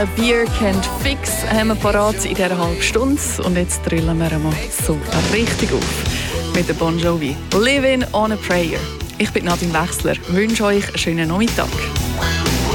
Beer Can't Fix haben wir parat in dieser halben Stunde. Und jetzt drillen wir mal so richtig auf mit der Bon Jovi. Living on a Prayer. Ich bin Nadine Wechsler. Ich wünsche euch einen schönen Nachmittag.